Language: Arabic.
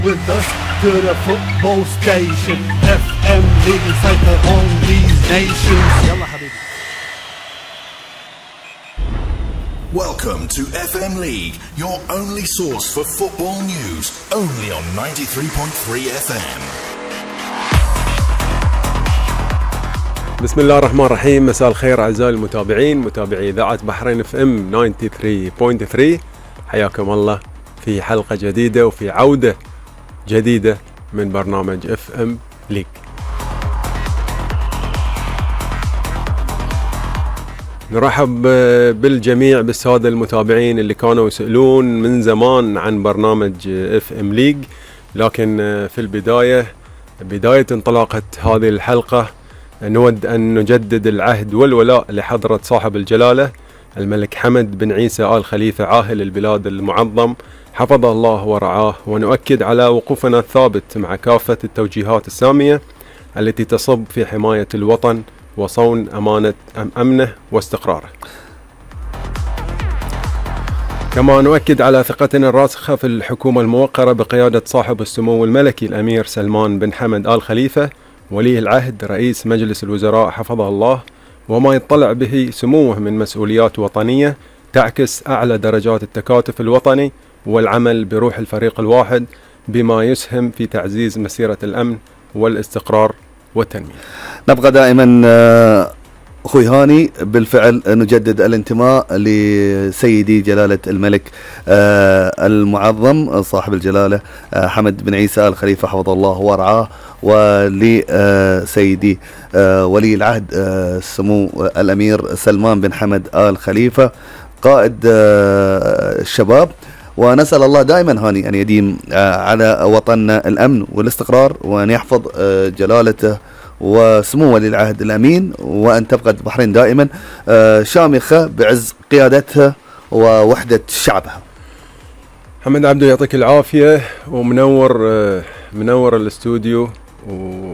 With us to the football station. FM League يسيطر on these nations. يلا حبيبي. Welcome to FM League, your only source for football news, only on 93.3 FM. بسم الله الرحمن الرحيم. مساء الخير أعزائي المتابعين، متابعي إذاعة بحرين اف ام 93.3. حياكم الله في حلقة جديدة وفي عودة جديدة من برنامج اف ام ليج. نرحب بالجميع، بالسادة المتابعين اللي كانوا يسألون من زمان عن برنامج اف ام ليج، لكن في بداية انطلاقة هذه الحلقة نود أن نجدد العهد والولاء لحضرة صاحب الجلالة الملك حمد بن عيسى آل خليفة عاهل البلاد المعظم، حفظه الله ورعاه، ونؤكد على وقوفنا الثابت مع كافة التوجيهات السامية التي تصب في حماية الوطن وصون أمنه واستقراره. كما نؤكد على ثقتنا الراسخة في الحكومة الموقرة بقيادة صاحب السمو الملكي الأمير سلمان بن حمد آل خليفة ولي العهد رئيس مجلس الوزراء حفظه الله، وما يطلع به سموه من مسؤوليات وطنية تعكس أعلى درجات التكاتف الوطني والعمل بروح الفريق الواحد، بما يسهم في تعزيز مسيرة الأمن والاستقرار والتنمية. نبقى دائما أخوي هاني بالفعل نجدد الانتماء لسيدي جلالة الملك المعظم صاحب الجلالة حمد بن عيسى آل خليفة حفظه الله ورعاه، ولسيدي ولي العهد سمو الأمير سلمان بن حمد آل خليفة قائد الشباب. ونسأل الله دائما هاني أن يديم على وطننا الأمن والاستقرار، وأن يحفظ جلالته وسمو ولي العهد الأمين، وأن تبقى البحرين دائما شامخة بعز قيادتها ووحدة شعبها. محمد عبدو يعطيك العافية، ومنور الاستوديو